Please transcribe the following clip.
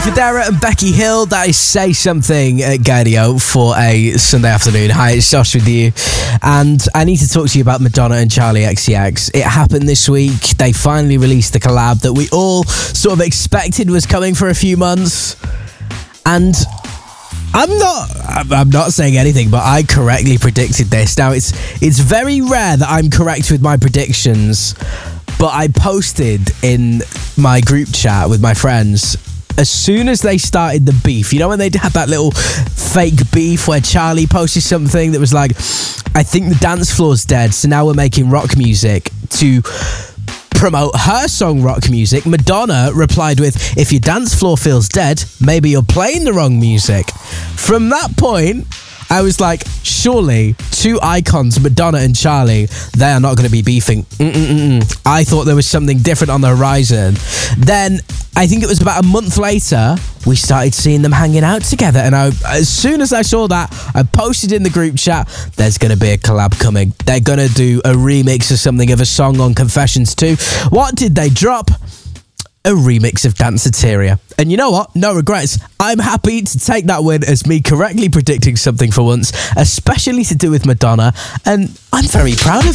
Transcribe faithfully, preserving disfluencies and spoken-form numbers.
Federa and Becky Hill, that is Say Something at Gadio for a Sunday afternoon. Hi, it's Josh with you. And I need to talk to you about Madonna and Charlie X C X. It happened this week. They finally released the collab that we all sort of expected was coming for a few months. And I'm not I'm not saying anything, but I correctly predicted this. Now, it's it's very rare that I'm correct with my predictions, but I posted in my group chat with my friends as soon as they started the beef. You know when they had that little fake beef where Charlie posted something that was like, I think the dance floor's dead, so now we're making rock music to promote her song Rock Music. Madonna replied with, if your dance floor feels dead, maybe you're playing the wrong music. From that point, I was like, surely two icons, Madonna and Charlie, they are not going to be beefing. Mm-mm-mm. I thought there was something different on the horizon. Then I think it was about a month later, we started seeing them hanging out together. And I, as soon as I saw that, I posted in the group chat, there's going to be a collab coming. They're going to do a remix of something of a song on Confessions two. What did they drop? A remix of Danceteria. And you know what? No regrets. I'm happy to take that win as me correctly predicting something for once, especially to do with Madonna. And I'm very proud of